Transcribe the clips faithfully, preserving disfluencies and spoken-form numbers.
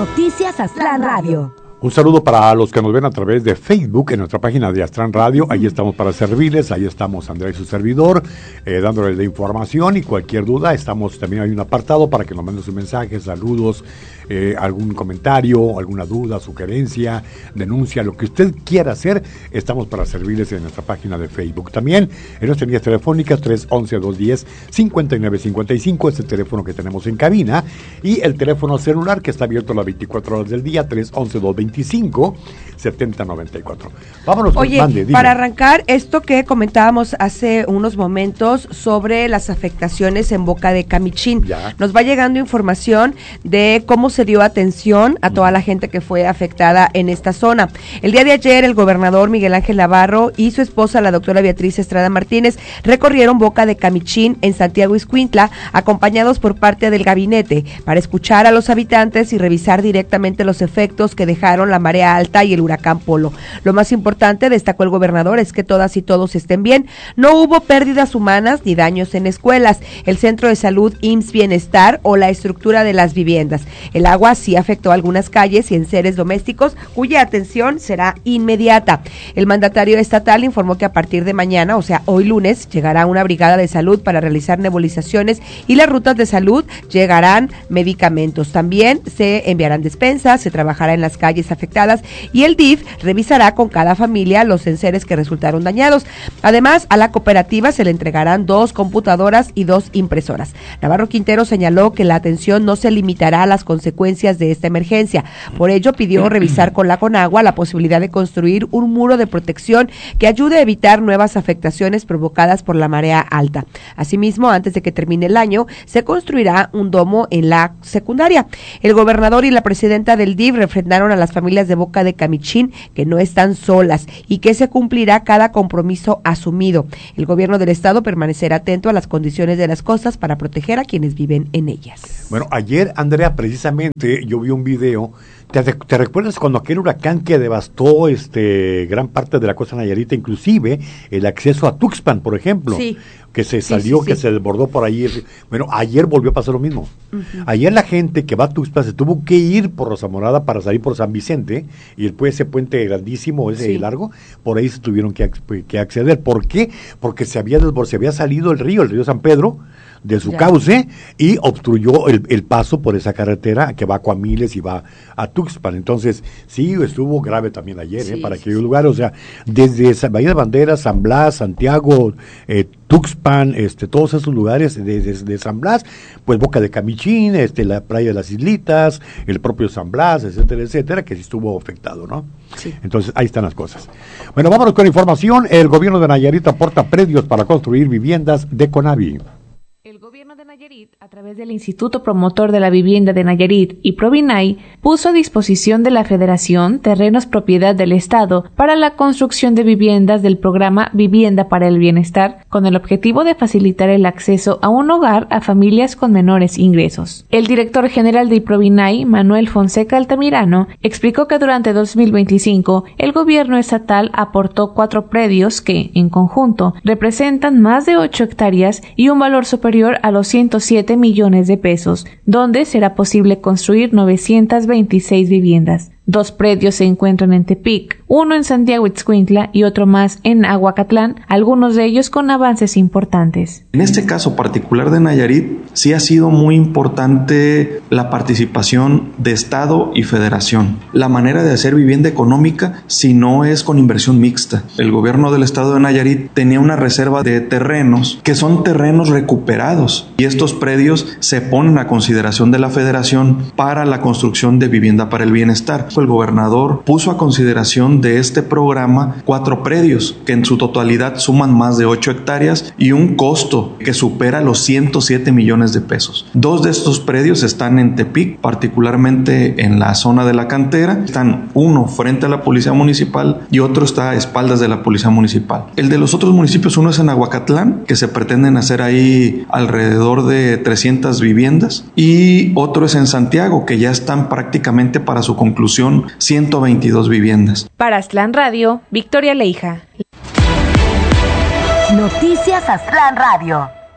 Noticias Aztlán Radio. Un saludo para los que nos ven a través de Facebook, en nuestra página de Aztlán Radio. Ahí estamos para servirles, ahí estamos Andrea y su servidor, eh, dándoles la información y cualquier duda. Estamos, también hay un apartado para que nos manden sus mensajes, saludos, eh, algún comentario, alguna duda, sugerencia, denuncia, lo que usted quiera hacer. Estamos para servirles en nuestra página de Facebook. También en nuestras líneas telefónicas tres once, dos diez, cincuenta y nueve cincuenta y cinco, es el teléfono que tenemos en cabina, y el teléfono celular que está abierto las veinticuatro horas del día, tres once, dos veinticinco, setenta noventa y cuatro. Vámonos. Oye, mande, dime. Para arrancar, esto que comentábamos hace unos momentos sobre las afectaciones en Boca de Camichín. Ya. Nos va llegando información de cómo se dio atención a toda la gente que fue afectada en esta zona. El día de ayer, el gobernador Miguel Ángel Navarro y su esposa, la doctora Beatriz Estrada Martínez, recorrieron Boca de Camichín en Santiago Ixcuintla, acompañados por parte del gabinete, para escuchar a los habitantes y revisar directamente los efectos que dejaron la marea alta y el huracán Polo. Lo más importante, destacó el gobernador, es que todas y todos estén bien. No hubo pérdidas humanas ni daños en escuelas, el centro de salud I M S S Bienestar o la estructura de las viviendas. El agua sí afectó a algunas calles y enseres domésticos, cuya atención será inmediata. El mandatario estatal informó que a partir de mañana, o sea, hoy lunes, llegará una brigada de salud para realizar nebulizaciones y las rutas de salud llegarán medicamentos. También se enviarán despensas, se trabajará en las calles afectadas y el D I F revisará con cada familia los enseres que resultaron dañados. Además, a la cooperativa se le entregarán dos computadoras y dos impresoras. Navarro Quintero señaló que la atención no se limitará a las consecuencias de esta emergencia. Por ello, pidió revisar con la Conagua la posibilidad de construir un muro de protección que ayude a evitar nuevas afectaciones provocadas por la marea alta. Asimismo, antes de que termine el año, se construirá un domo en la secundaria. El gobernador y la presidenta del D I F refrendaron a las familias de Boca de Camichín que no están solas y que se cumplirá cada compromiso asumido. El gobierno del estado permanecerá atento a las condiciones de las costas para proteger a quienes viven en ellas. Bueno, ayer, Andrea, precisamente yo vi un video. ¿Te, te recuerdas cuando aquel huracán que devastó este gran parte de la costa nayarita, inclusive el acceso a Tuxpan, por ejemplo? Sí. Que se salió, sí, sí, que sí. se desbordó por ahí. Bueno, ayer volvió a pasar lo mismo. Uh-huh. Ayer la gente que va a Tuxpan se tuvo que ir por Rosa Morada para salir por San Vicente, y después ese puente grandísimo, ese sí. largo, por ahí se tuvieron que, que acceder. ¿Por qué? Porque se había desbordado, se había salido el río, el río San Pedro, de su ya. cauce, y obstruyó el, el paso por esa carretera que va a Coamiles y va a Tuxpan. Entonces, sí, estuvo grave también ayer, sí, eh, para sí, aquellos sí. lugares, o sea, desde Bahía de Banderas, San Blas, Santiago, eh, Tuxpan, este, todos esos lugares de, de, de San Blas, pues Boca de Camichín, este, la playa de las Islitas, el propio San Blas, etcétera, etcétera, que sí estuvo afectado, ¿no? Sí. Entonces, ahí están las cosas. Bueno, vámonos con información. El gobierno de Nayarit aporta predios para construir viviendas de Conavi. El gobierno de Nayarit, a través del Instituto Promotor de la Vivienda de Nayarit y Provinay, puso a disposición de la Federación terrenos propiedad del Estado para la construcción de viviendas del programa Vivienda para el Bienestar, con el objetivo de facilitar el acceso a un hogar a familias con menores ingresos. El director general de Provinay, Manuel Fonseca Altamirano, explicó que durante dos mil veinticinco el gobierno estatal aportó cuatro predios que, en conjunto, representan más de ocho hectáreas y un valor superior a los ciento siete millones de pesos, donde será posible construir novecientas veintiséis viviendas. Dos predios se encuentran en Tepic, uno en Santiago Ixcuintla y otro más en Aguacatlán, algunos de ellos con avances importantes. En este caso particular de Nayarit, sí ha sido muy importante la participación de Estado y Federación. La manera de hacer vivienda económica, si no es con inversión mixta. El gobierno del Estado de Nayarit tenía una reserva de terrenos que son terrenos recuperados, y estos predios se ponen a consideración de la Federación para la construcción de vivienda para el bienestar. El gobernador puso a consideración de este programa cuatro predios que en su totalidad suman más de ocho hectáreas y un costo que supera los ciento siete millones de pesos. Dos de estos predios están en Tepic, particularmente en la zona de la cantera. Están uno frente a la policía municipal y otro está a espaldas de la policía municipal. El de los otros municipios, uno es en Aguacatlán, que se pretenden hacer ahí alrededor de trescientas viviendas, y otro es en Santiago, que ya están prácticamente para su conclusión ciento veintidós viviendas. Para Aztlán Radio, Victoria Leija. Noticias Aztlán Radio.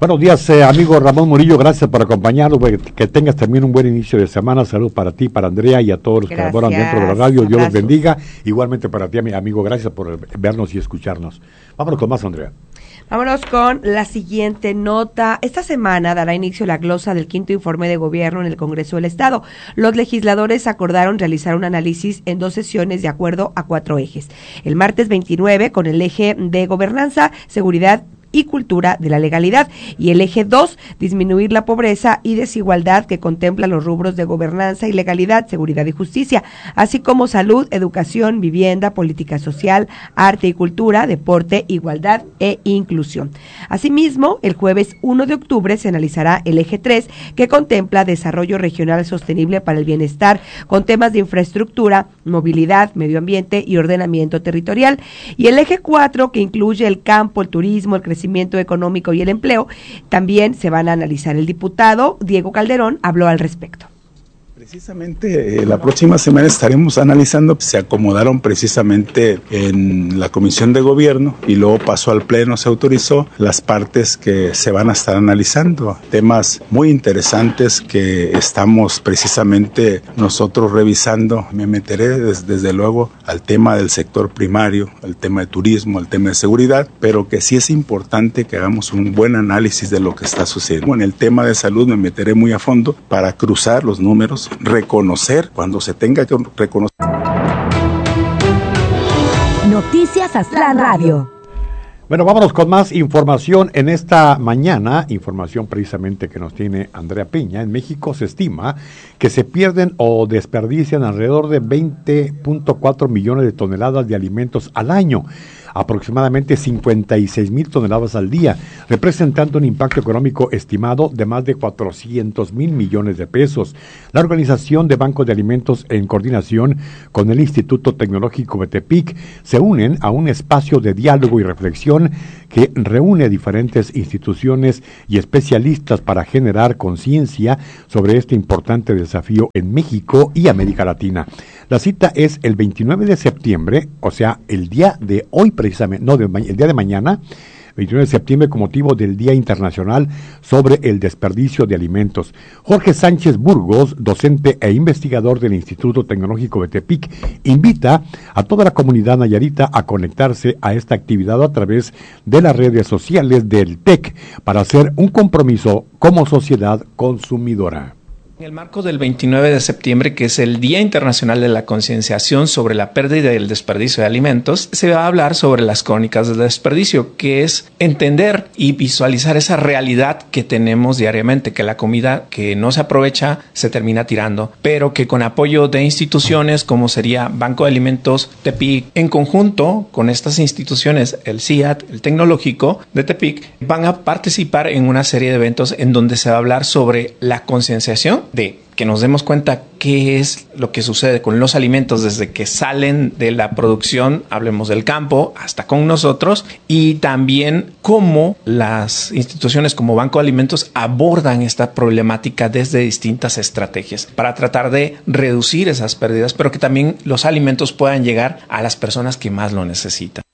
Buenos días, eh, amigo Ramón Murillo, gracias por acompañarnos, que tengas también un buen inicio de semana. Salud para ti, para Andrea y a todos los gracias. Que laboran dentro de la radio. Dios los bendiga. Igualmente para ti, amigo, gracias por vernos y escucharnos. Vámonos con más, Andrea. Vámonos con la siguiente nota. Esta semana dará inicio la glosa del quinto informe de gobierno en el Congreso del Estado. Los legisladores acordaron realizar un análisis en dos sesiones de acuerdo a cuatro ejes. El martes veintinueve con el eje de gobernanza, seguridad y cultura de la legalidad, y el eje dos, disminuir la pobreza y desigualdad, que contempla los rubros de gobernanza y legalidad, seguridad y justicia, así como salud, educación, vivienda, política social, arte y cultura, deporte, igualdad e inclusión. Asimismo, el jueves uno de octubre se analizará el eje tres, que contempla desarrollo regional sostenible para el bienestar, con temas de infraestructura, movilidad, medio ambiente y ordenamiento territorial, y el eje cuatro, que incluye el campo, el turismo, el crecimiento económico y el empleo. También se van a analizar. El diputado Diego Calderón habló al respecto. Precisamente eh, la próxima semana estaremos analizando, se acomodaron precisamente en la Comisión de Gobierno y luego pasó al Pleno, se autorizó las partes que se van a estar analizando, temas muy interesantes que estamos precisamente nosotros revisando. Me meteré des, desde luego al tema del sector primario, al tema de turismo, al tema de seguridad, pero que sí es importante que hagamos un buen análisis de lo que está sucediendo. En el tema de salud me meteré muy a fondo para cruzar los números, reconocer cuando se tenga que reconocer. Noticias Aztlán Radio. Bueno, vámonos con más información en esta mañana, información precisamente que nos tiene Andrea Peña. En México se estima que se pierden o desperdician alrededor de veinte punto cuatro millones de toneladas de alimentos al año, aproximadamente cincuenta y seis mil toneladas al día, representando un impacto económico estimado de más de cuatrocientos mil millones de pesos. La Organización de Bancos de Alimentos, en coordinación con el Instituto Tecnológico de Tepic, se unen a un espacio de diálogo y reflexión que reúne diferentes instituciones y especialistas para generar conciencia sobre este importante desafío en México y América Latina. La cita es el veintinueve de septiembre, o sea, el día de hoy precisamente, no, de, el día de mañana, veintinueve de septiembre, con motivo del Día Internacional sobre el Desperdicio de Alimentos. Jorge Sánchez Burgos, docente e investigador del Instituto Tecnológico de Tepic, invita a toda la comunidad nayarita a conectarse a esta actividad a través de las redes sociales del T E C para hacer un compromiso como sociedad consumidora. En el marco del veintinueve de septiembre, que es el Día Internacional de la Concienciación sobre la Pérdida y el Desperdicio de Alimentos, se va a hablar sobre las crónicas del desperdicio, que es entender y visualizar esa realidad que tenemos diariamente, que la comida que no se aprovecha se termina tirando, pero que con apoyo de instituciones como sería Banco de Alimentos Tepic, en conjunto con estas instituciones, el C I A T, el Tecnológico de Tepic, van a participar en una serie de eventos en donde se va a hablar sobre la concienciación de que nos demos cuenta qué es lo que sucede con los alimentos desde que salen de la producción, hablemos del campo, hasta con nosotros, y también cómo las instituciones como Banco de Alimentos abordan esta problemática desde distintas estrategias para tratar de reducir esas pérdidas, pero que también los alimentos puedan llegar a las personas que más lo necesitan.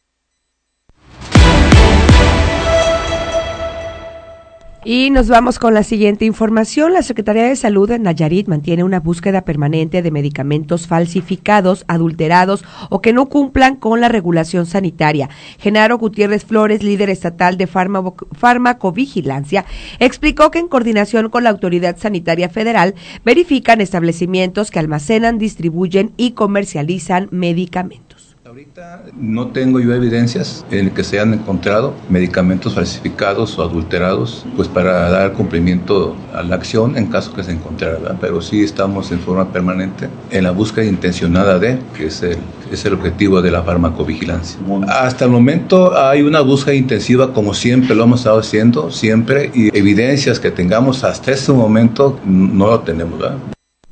Y nos vamos con la siguiente información. La Secretaría de Salud de Nayarit mantiene una búsqueda permanente de medicamentos falsificados, adulterados o que no cumplan con la regulación sanitaria. Genaro Gutiérrez Flores, líder estatal de farmacovigilancia, explicó que en coordinación con la Autoridad Sanitaria Federal verifican establecimientos que almacenan, distribuyen y comercializan medicamentos. Ahorita no tengo yo evidencias en que se hayan encontrado medicamentos falsificados o adulterados, pues para dar cumplimiento a la acción en caso que se encontrara, ¿verdad? Pero sí estamos en forma permanente en la búsqueda intencionada de, que es el, es el objetivo de la farmacovigilancia. Hasta el momento hay una búsqueda intensiva, como siempre lo hemos estado haciendo, siempre, y evidencias que tengamos hasta este momento no lo tenemos, ¿verdad?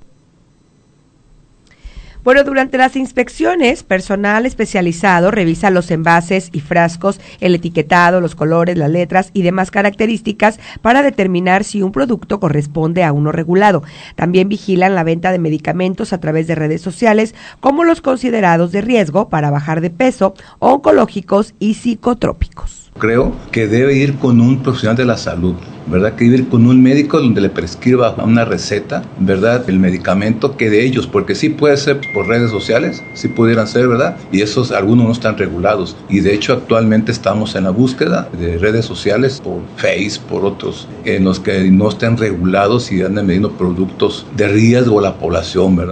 Bueno, durante las inspecciones, personal especializado revisa los envases y frascos, el etiquetado, los colores, las letras y demás características para determinar si un producto corresponde a uno regulado. También vigilan la venta de medicamentos a través de redes sociales, como los considerados de riesgo para bajar de peso, oncológicos y psicotrópicos. Creo que debe ir con un profesional de la salud, ¿verdad? Que debe ir con un médico donde le prescriba una receta, ¿verdad? El medicamento que de ellos, porque sí puede ser por redes sociales, sí pudieran ser, ¿verdad? Y esos algunos no están regulados. Y de hecho actualmente estamos en la búsqueda de redes sociales por Face, por otros, en los que no estén regulados y anden vendiendo productos de riesgo a la población, ¿verdad?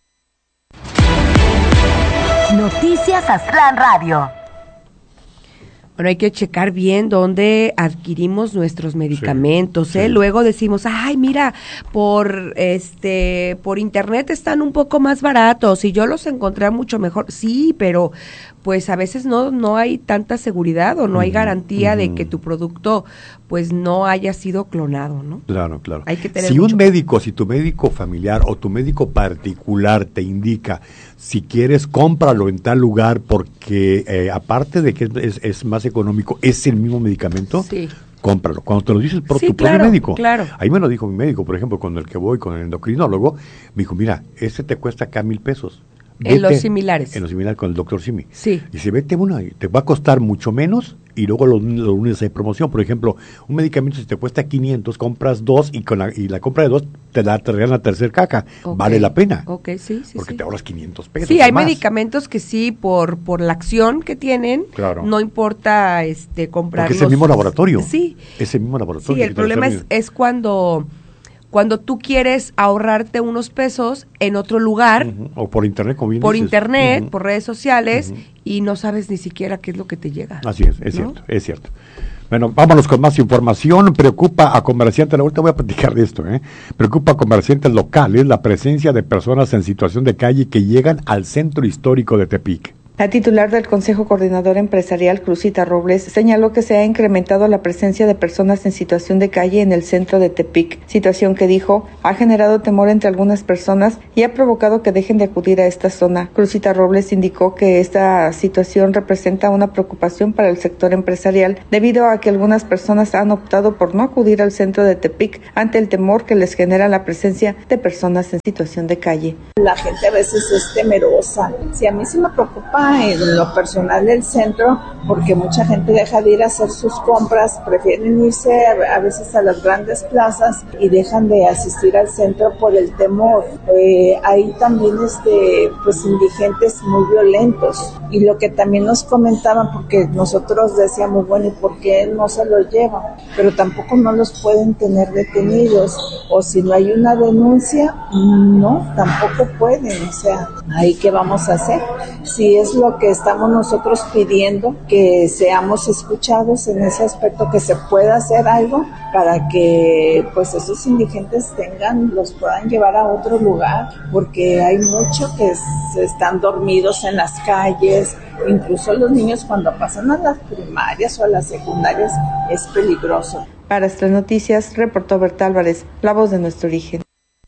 Noticias Aztlán Radio. Bueno, hay que checar bien dónde adquirimos nuestros medicamentos, sí, ¿eh? sí. Luego decimos, ay, mira, por este, por internet están un poco más baratos y yo los encontré mucho mejor. Sí, pero pues a veces no no hay tanta seguridad o no hay garantía uh-huh. de que tu producto pues no haya sido clonado, ¿no? Claro, claro. Hay que tener si mucho... un médico, si tu médico familiar o tu médico particular te indica, si quieres, cómpralo en tal lugar porque eh, aparte de que es, es más económico, es el mismo medicamento, sí. cómpralo. Cuando te lo dices por sí, tu claro, propio médico. Claro. Ahí me lo dijo mi médico, por ejemplo, con el que voy, con el endocrinólogo, me dijo, mira, este te cuesta acá mil pesos. Vete, en los similares. En los similares con el doctor Simi. Sí. Y si vete una, te va a costar mucho menos y luego los, los lunes hay promoción. Por ejemplo, un medicamento si te cuesta quinientos, compras dos y con la, y la compra de dos te da te regalan la tercera caja. Okay. Vale la pena. Ok, sí, sí. Porque sí. te ahorras quinientos pesos. Sí, hay más. medicamentos que sí, por por la acción que tienen, claro. no importa este comprarlos. Porque es el mismo laboratorio. Sí. Es el mismo laboratorio. Sí, el problema es, es cuando... Cuando tú quieres ahorrarte unos pesos en otro lugar, uh-huh. o por internet, como bien por dices. internet, uh-huh. por redes sociales, uh-huh. y no sabes ni siquiera qué es lo que te llega. Así es, es ¿no? cierto, es cierto. Bueno, vámonos con más información. Preocupa a comerciantes, ahorita voy a platicar de esto, ¿eh? Preocupa a comerciantes locales la presencia de personas en situación de calle que llegan al centro histórico de Tepic. La titular del Consejo Coordinador Empresarial, Cruzita Robles, señaló que se ha incrementado la presencia de personas en situación de calle en el centro de Tepic, situación que dijo ha generado temor entre algunas personas y ha provocado que dejen de acudir a esta zona. Cruzita Robles indicó que esta situación representa una preocupación para el sector empresarial debido a que algunas personas han optado por no acudir al centro de Tepic ante el temor que les genera la presencia de personas en situación de calle. La gente a veces es temerosa. Si a mí sí me preocupa en lo personal del centro, porque mucha gente deja de ir a hacer sus compras, prefieren irse a, a veces a las grandes plazas y dejan de asistir al centro por el temor. Eh, hay también este, pues indigentes muy violentos, y lo que también nos comentaban, porque nosotros decíamos, bueno, ¿y por qué no se los llevan? Pero tampoco no los pueden tener detenidos, o si no hay una denuncia, no, tampoco pueden. O sea, ¿ahí qué vamos a hacer? Si es lo que estamos nosotros pidiendo, que seamos escuchados en ese aspecto, que se pueda hacer algo para que pues esos indigentes tengan, los puedan llevar a otro lugar, porque hay mucho que se están dormidos en las calles, incluso los niños cuando pasan a las primarias o a las secundarias es peligroso. Para estas noticias, reportó Berta Álvarez, la voz de nuestro origen.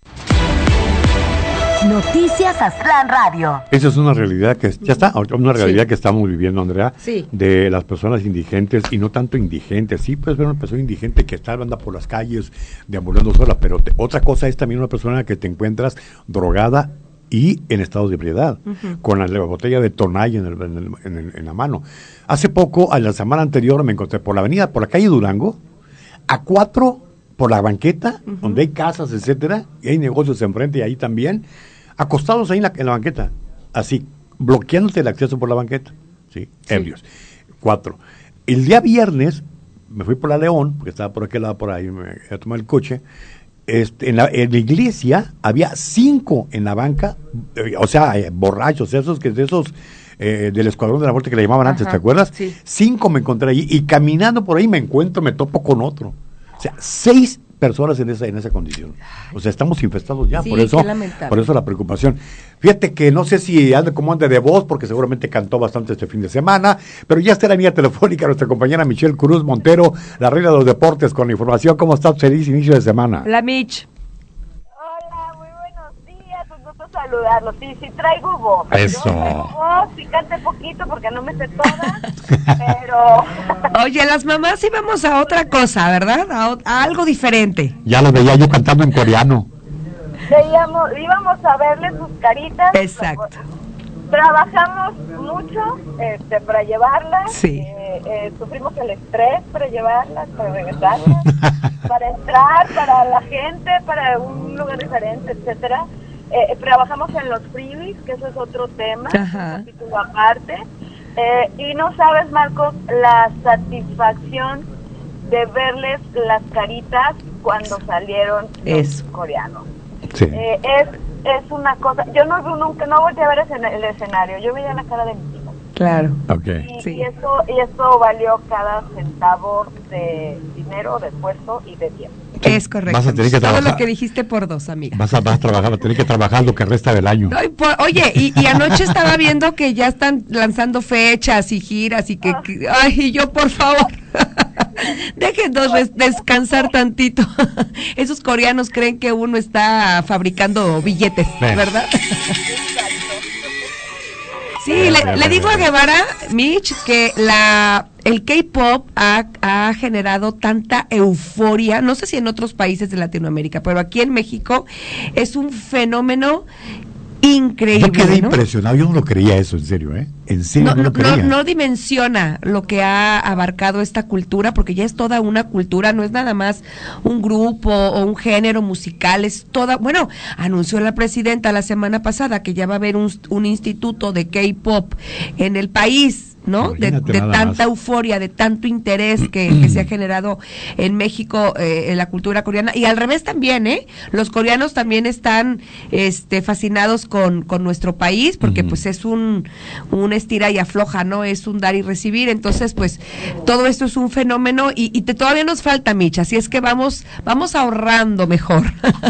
Noticias Aztlán Radio. Esa es una realidad que ya está, una realidad sí. que estamos viviendo, Andrea, sí. de las personas indigentes, y no tanto indigentes. Sí puedes ver una persona indigente que está anda por las calles deambulando sola, pero te, otra cosa es también una persona que te encuentras drogada y en estado de ebriedad, uh-huh. con la, la botella de Tonay en, el, en, el, en, el, en la mano. Hace poco, a la semana anterior, me encontré por la avenida, por la calle Durango, a cuatro por la banqueta, uh-huh. donde hay casas, etcétera, y hay negocios enfrente y ahí también, acostados ahí en la, en la banqueta, así, bloqueándote el acceso por la banqueta, ¿sí? sí. Ebrios. Cuatro. El día viernes, me fui por la León, porque estaba por aquel lado, por ahí, me iba a tomar el coche, este, en, la, en la iglesia había cinco en la banca, eh, o sea, eh, borrachos, esos que de esos... Eh, del Escuadrón de la Muerte que le llamaban Ajá, antes, ¿te acuerdas? Sí. Cinco me encontré allí, y caminando por ahí me encuentro, me topo con otro. O sea, seis personas en esa en esa condición. O sea, estamos infestados ya, sí, por eso por eso la preocupación. Fíjate que no sé si ande como ande de voz, porque seguramente cantó bastante este fin de semana, pero ya está la línea telefónica nuestra compañera Michelle Cruz Montero, la reina de los deportes, con la información. ¿Cómo estás? Feliz inicio de semana. Hola, Mich. Saludarlos, sí, sí traigo voz. Eso. Yo traigo voz, sí canté poquito porque no me sé todas, pero... Oye, las mamás íbamos a otra cosa, ¿verdad? A, a algo diferente. Ya lo veía yo cantando en coreano. Veíamos, íbamos a verle sus caritas. Exacto. Trabajamos mucho este, para llevarlas. Sí. Eh, eh, eh, sufrimos el estrés para llevarlas, para regresarlas, para entrar, para la gente, para un lugar diferente, etcétera. Eh, trabajamos en los freebies, que eso es otro tema, Ajá. un capítulo aparte. Eh, y no sabes, Marcos, la satisfacción de verles las caritas cuando salieron los coreanos. Sí. Eh, es es una cosa, yo no nunca no volteé a ver el escenario, yo veía la cara de mis hijos. Claro. Okay. Y, sí. y eso y eso valió cada centavo de dinero, de esfuerzo y de tiempo. Es correcto. Vas a tener que trabajar. Todo lo que dijiste por dos, amiga. Vas a, vas a trabajar, vas a tener que trabajar lo que resta del año. Ay, por, oye, y, y anoche estaba viendo que ya están lanzando fechas y giras y que, que ay, y yo por favor, déjenos res, descansar tantito. Esos coreanos creen que uno está fabricando billetes, Ven. ¿verdad? Sí, le, le digo a Guevara, Mitch, que la el K-pop ha, ha generado tanta euforia, no sé si en otros países de Latinoamérica, pero aquí en México es un fenómeno increíble. Yo quedé ¿no? impresionado, yo no lo creía eso, en serio, ¿eh? En serio no, no, no lo creía. No, no dimensiona lo que ha abarcado esta cultura, porque ya es toda una cultura, no es nada más un grupo o un género musical, es toda, bueno, anunció la presidenta la semana pasada que ya va a haber un, un instituto de K-pop en el país, ¿no? De, de tanta más. euforia, de tanto interés que, que se ha generado en México eh, en la cultura coreana, y al revés también, ¿eh? Los coreanos también están este fascinados con, con nuestro país, porque uh-huh. pues es un, un estira y afloja, ¿no? Es un dar y recibir, entonces pues todo esto es un fenómeno y, y te, todavía nos falta, Micha, así es que vamos, vamos ahorrando mejor.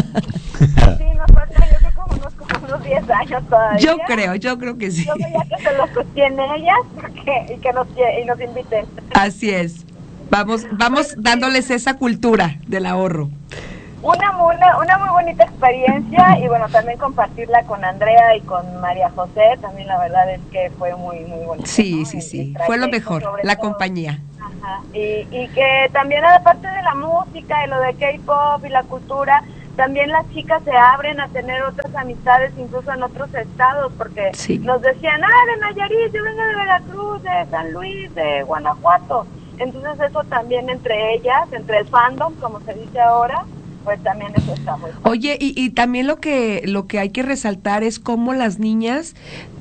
Sí, nos falta, yo creo como unos, como unos diez años todavía. Yo creo, yo creo que sí. Yo ya que se los sostiene ellas porque, y que nos, y nos inviten. Así es. Vamos, vamos dándoles esa cultura del ahorro. Una, una, una muy bonita experiencia y bueno, también compartirla con Andrea y con María José, también la verdad es que fue muy, muy bonito. Sí, ¿no? sí, el, sí, el fue lo mejor, la todo. compañía. Ajá. Y, y que también aparte de la música y lo de K-pop y la cultura, también las chicas se abren a tener otras amistades incluso en otros estados, porque sí. nos decían, ah, de Nayarit, yo vengo de Veracruz, de San Luis, de Guanajuato. Entonces eso también entre ellas, entre el fandom, como se dice ahora, pues también eso está muy fuerte. Oye, y, y también lo que lo que hay que resaltar es cómo las niñas,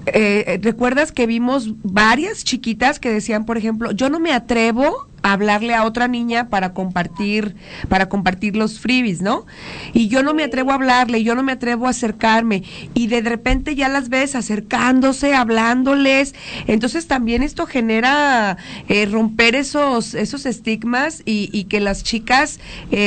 eh, ¿recuerdas que vimos varias chiquitas que decían, por ejemplo, yo no me atrevo a hablarle a otra niña para compartir para compartir los freebies, ¿no? Y yo no me atrevo a hablarle, yo no me atrevo a acercarme, y de repente ya las ves acercándose, hablándoles. Entonces también esto genera eh, romper esos esos estigmas y, y que las chicas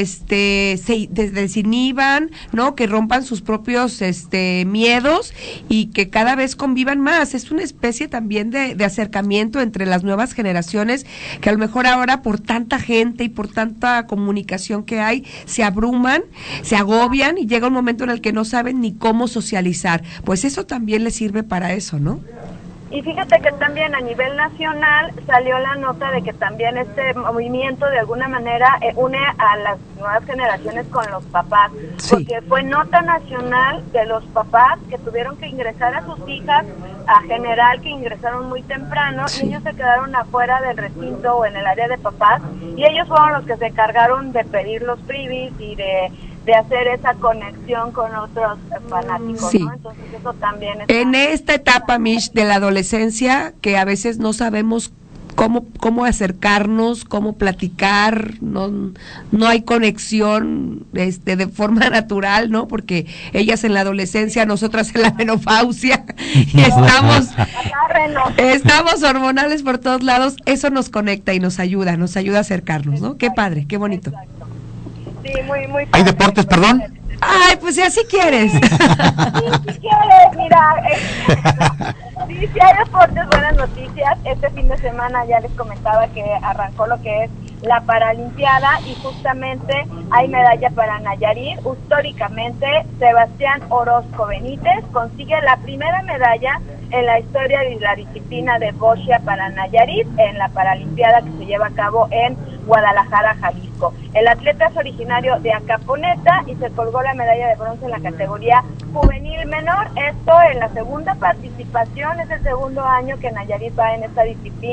este se desinhiban, ¿no? Que rompan sus propios este miedos y que cada vez convivan más. Es una especie también de, de acercamiento entre las nuevas generaciones que a lo mejor ahora Ahora por tanta gente y por tanta comunicación que hay, se abruman, se agobian y llega un momento en el que no saben ni cómo socializar. Pues eso también les sirve para eso, ¿no? Y fíjate que también a nivel nacional salió la nota de que también este movimiento de alguna manera eh, une a las nuevas generaciones con los papás, sí. porque fue nota nacional de los papás que tuvieron que ingresar a sus hijas a general, que ingresaron muy temprano, sí. y ellos se quedaron afuera del recinto o en el área de papás, y ellos fueron los que se encargaron de pedir los freebies y de de hacer esa conexión con otros fanáticos, sí. ¿no? Entonces eso también es... En esta etapa, Mish, de la adolescencia, que a veces no sabemos cómo cómo acercarnos, cómo platicar, no no hay conexión este de forma natural, ¿no? Porque ellas en la adolescencia, nosotras en la menopausia, y estamos estamos hormonales por todos lados, eso nos conecta y nos ayuda, nos ayuda a acercarnos, ¿no? Qué padre, qué bonito. Exacto. Sí, muy, muy ¿Hay deportes, perdón? Ay, pues si así quieres. Sí, si quieres, mira. Eh, sí, sí hay deportes, buenas noticias. Este fin de semana ya les comentaba que arrancó lo que es la Paralimpiada y justamente hay medalla para Nayarit. Históricamente, Sebastián Orozco Benítez consigue la primera medalla en la historia de la disciplina de boxeo para Nayarit en la Paralimpiada que se lleva a cabo en Guadalajara, Jalisco. El atleta es originario de Acaponeta y se colgó la medalla de bronce en la categoría juvenil menor. Esto en la segunda participación, es el segundo año que Nayarit va en esta disciplina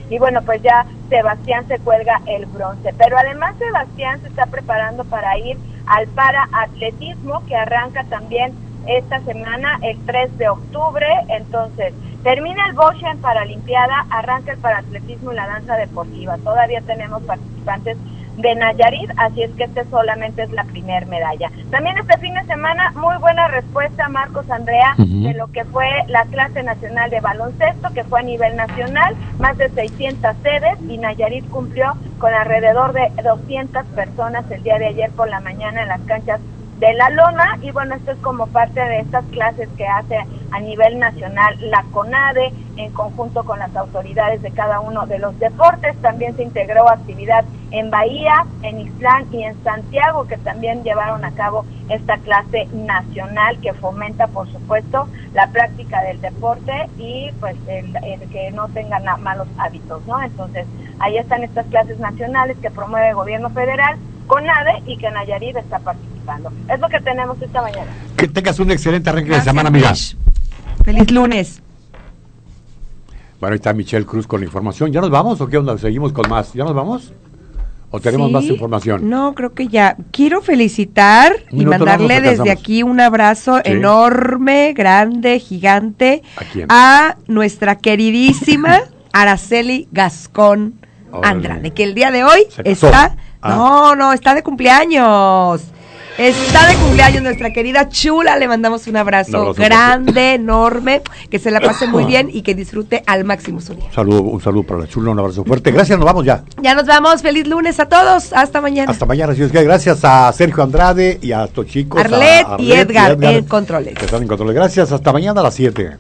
y bueno, pues ya Sebastián se cuelga el bronce. Pero además Sebastián se está preparando para ir al paraatletismo, que arranca también esta semana, el tres de octubre. Entonces, termina el boxe en Paralimpiada, arranca el paraatletismo y la danza deportiva. Todavía tenemos participantes de Nayarit, así es que este solamente es la primer medalla. También este fin de semana, muy buena respuesta, Marcos, Andrea, uh-huh. de lo que fue la clase nacional de baloncesto, que fue a nivel nacional, más de seiscientas sedes, y Nayarit cumplió con alrededor de doscientas personas el día de ayer por la mañana en las canchas de La Loma. Y bueno, esto es como parte de estas clases que hace a nivel nacional la CONADE, en conjunto con las autoridades de cada uno de los deportes. También se integró actividad en Bahía, en Ixtlán y en Santiago, que también llevaron a cabo esta clase nacional que fomenta, por supuesto, la práctica del deporte y pues el, el que no tengan malos hábitos, ¿no? Entonces, ahí están estas clases nacionales que promueve el gobierno federal, CONADE, y que Nayarit está participando. Es lo que tenemos esta mañana. Que tengas un excelente arranque de semana, amiga. Feliz lunes. Bueno, ahí está Michelle Cruz con la información. ¿Ya nos vamos o qué onda? ¿Seguimos con más? ¿Ya nos vamos? ¿O tenemos sí, más información? No, creo que ya. Quiero felicitar y mandarle desde aquí un abrazo sí. enorme, grande, gigante a, a nuestra queridísima Araceli Gascón Andrade, que el día de hoy está... Ah. No, no, está de cumpleaños. Está de cumpleaños nuestra querida Chula. Le mandamos un abrazo, abrazo grande, porque... enorme. Que se la pase muy bien y que disfrute al máximo su día. Un saludo, un saludo para la Chula, un abrazo fuerte. Gracias, nos vamos ya. Ya nos vamos. Feliz lunes a todos. Hasta mañana. Hasta mañana, si es que gracias a Sergio Andrade y a estos chicos. Arlet, a Arlet y, Edgar, y Edgar en controles. Que están en controles. Gracias. Hasta mañana a las siete.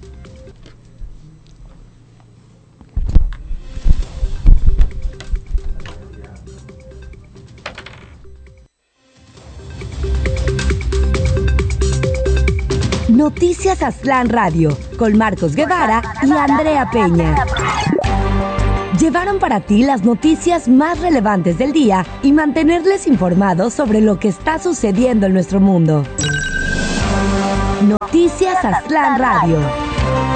Noticias Aztlán Radio, con Marcos Guevara y Andrea Peña. Llevaron para ti las noticias más relevantes del día y mantenerles informados sobre lo que está sucediendo en nuestro mundo. Noticias Aztlán Radio.